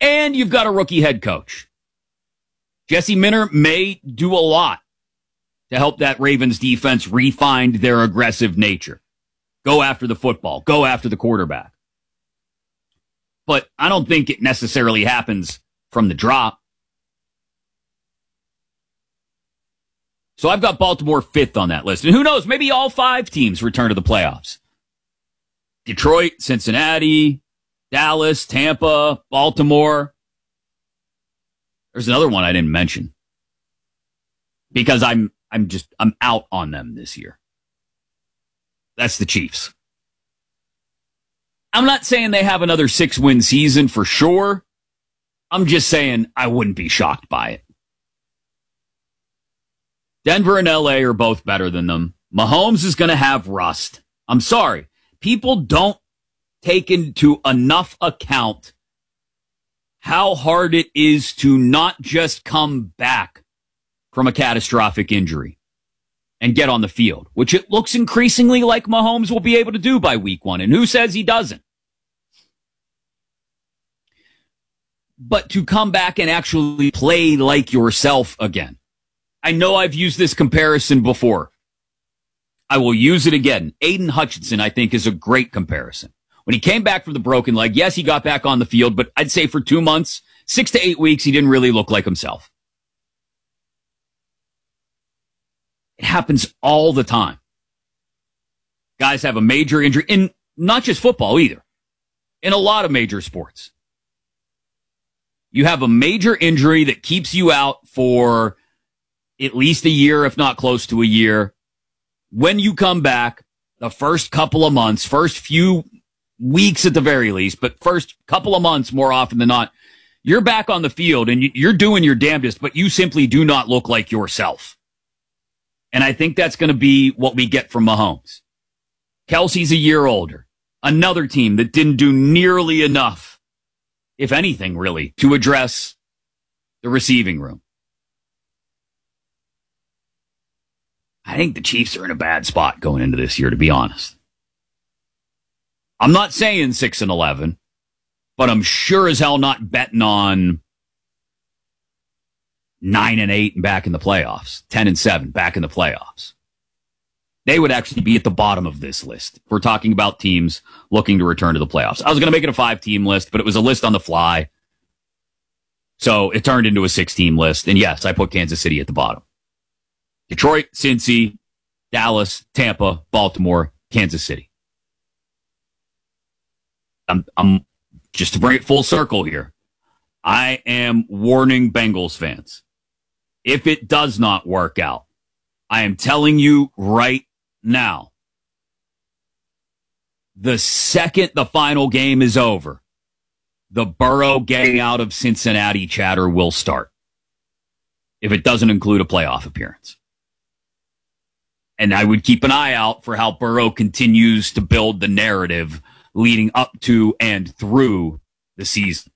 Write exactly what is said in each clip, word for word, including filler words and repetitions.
And you've got a rookie head coach. Jesse Minter may do a lot to help that Ravens defense refine their aggressive nature. Go after the football. Go after the quarterback. But I don't think it necessarily happens from the drop. So I've got Baltimore fifth on that list. And who knows, maybe all five teams return to the playoffs. Detroit, Cincinnati, Dallas, Tampa, Baltimore. There's another one I didn't mention. Because I'm I'm just I'm out on them this year. That's the Chiefs. I'm not saying they have another six-win season for sure. I'm just saying I wouldn't be shocked by it. Denver and L A are both better than them. Mahomes is going to have rust. I'm sorry. People don't take into enough account how hard it is to not just come back from a catastrophic injury and get on the field, which it looks increasingly like Mahomes will be able to do by week one. And who says he doesn't? But to come back and actually play like yourself again. I know I've used this comparison before. I will use it again. Aiden Hutchinson, I think, is a great comparison. When he came back from the broken leg, yes, he got back on the field, but I'd say for two months, six to eight weeks, he didn't really look like himself. It happens all the time. Guys have a major injury, in not just football either, in a lot of major sports. You have a major injury that keeps you out for at least a year, if not close to a year. When you come back, the first couple of months, first few weeks at the very least, but first couple of months more often than not, you're back on the field and you're doing your damnedest, but you simply do not look like yourself. And I think that's going to be what we get from Mahomes. Kelsey's a year older. Another team that didn't do nearly enough, if anything, really, to address the receiving room. I think the Chiefs are in a bad spot going into this year, to be honest. I'm not saying six and eleven, but I'm sure as hell not betting on nine and eight and back in the playoffs, ten and seven back in the playoffs. They would actually be at the bottom of this list. We're talking about teams looking to return to the playoffs. I was going to make it a five-team list, but it was a list on the fly. So it turned into a six-team list. And yes, I put Kansas City at the bottom. Detroit, Cincy, Dallas, Tampa, Baltimore, Kansas City. I'm, I'm just to bring it full circle here. I am warning Bengals fans. If it does not work out, I am telling you right now, the second the final game is over, the Burrow getting out of Cincinnati chatter will start. If it doesn't include a playoff appearance. And I would keep an eye out for how Burrow continues to build the narrative leading up to and through the season.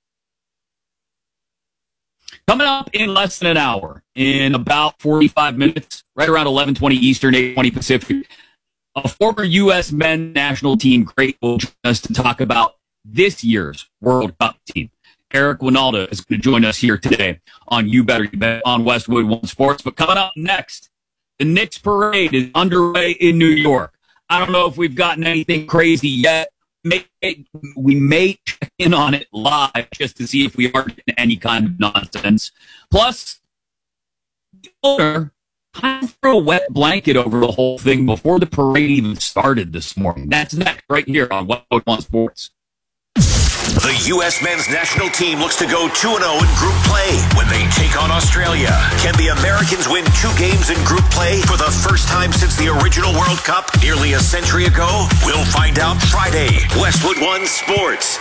Coming up in less than an hour, in about forty-five minutes, right around eleven twenty Eastern, eight twenty Pacific, a former U S men's national team great will join us to talk about this year's World Cup team. Eric Winalda is going to join us here today on You Better You Bet on Westwood One Sports. But coming up next, the Knicks parade is underway in New York. I don't know if we've gotten anything crazy yet. May, we may check in on it live just to see if we are getting any kind of nonsense. Plus, the owner kind of threw a wet blanket over the whole thing before the parade even started this morning. That's next right here on Westwood One Sports. The U S men's national team looks to go two and oh in group play when they take on Australia. Can the Americans win two games in group play for the first time since the original World Cup nearly a century ago? We'll find out Friday. Westwood One Sports.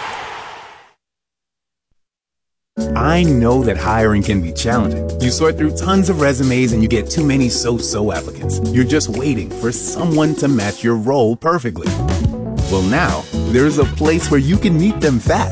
I know that hiring can be challenging. You sort through tons of resumes and you get too many so-so applicants. You're just waiting for someone to match your role perfectly. Well, now, there's a place where you can meet them fast.